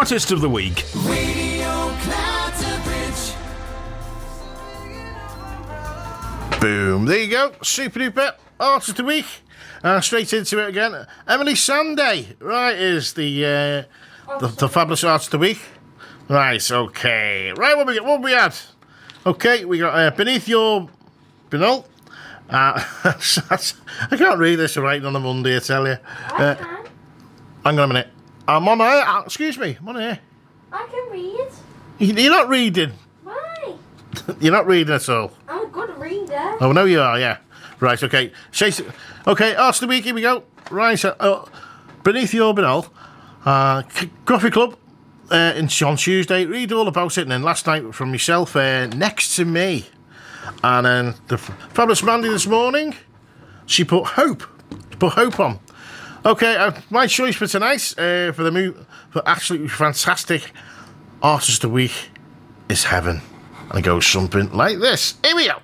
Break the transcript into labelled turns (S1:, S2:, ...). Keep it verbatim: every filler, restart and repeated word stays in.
S1: Artist of the Week.
S2: Radio Clatterbridge.
S3: Boom. There you go. Super duper. Artist of the Week. Uh, straight into it again. Emily Sunday, right, is the uh, the, the fabulous Artist of the Week. Right, okay. Right, what we what we had? Okay, we got uh, Beneath Your Binol. Uh, I can't read this right on a Monday, I tell you. Uh, hang on a minute. I'm on here. Uh, excuse me, I'm on here.
S4: I can read.
S3: You- You're not reading.
S4: Why?
S3: You're not reading at all.
S4: I'm a good reader.
S3: Oh, no, you are, yeah. Right, okay. Chase it. Okay, Arts of the Week, here we go. Right, uh, Beneath Your Binol, uh, C- Coffee Club, uh, in, on Tuesday. Read all about it. And then last night from myself, uh, Next to Me. And then the f- fabulous Mandy this morning, she put Hope. She put Hope on. Okay, uh, my choice for tonight, uh, for the mo- for absolutely fantastic Artist of the Week, is Heaven. And it goes something like this. Here we go.